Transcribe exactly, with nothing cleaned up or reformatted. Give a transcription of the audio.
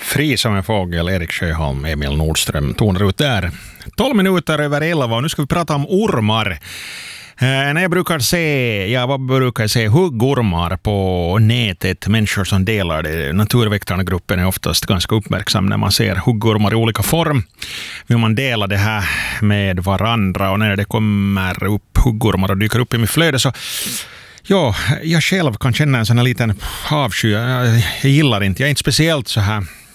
Fri som en fågel, Erik Sjöholm, Emil Nordström tonar ut där. tolv minuter över elva och nu ska vi prata om ormar. Eh, när jag brukar se, ja vad brukar jag se, huggormar på nätet, människor som delar det, naturväktarna-gruppen är oftast ganska uppmärksam när man ser huggormar i olika form. Vill man dela det här med varandra och när det kommer upp huggormar och dyker upp i mitt flöde så ja, jag själv kan känna en sån här liten avsky. Jag, jag gillar inte, jag är inte speciellt så här